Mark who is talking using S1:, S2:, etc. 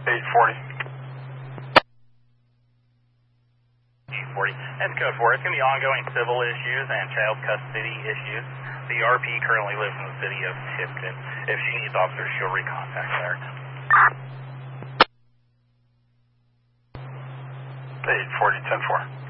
S1: 840.
S2: 840. That's code 4. It's going to be ongoing civil issues and child custody issues. The RP currently lives in the city of Tipton. If she needs officers, she'll recontact there.
S1: 840, 10-4.